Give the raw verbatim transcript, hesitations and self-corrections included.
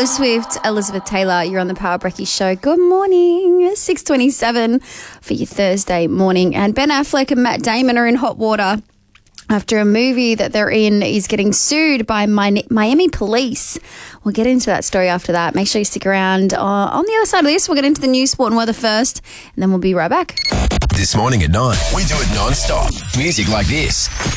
Taylor Swift, Elizabeth Taylor, you're on the Power Brekkie Show. Good morning. six twenty-seven for your Thursday morning. And Ben Affleck and Matt Damon are in hot water after a movie that they're in is getting sued by Miami police. We'll get into that story after that. Make sure you stick around. Uh, on the other side of this, we'll get into the news, sport and weather first, and then we'll be right back. This morning at nine, we do it non-stop. Music like this.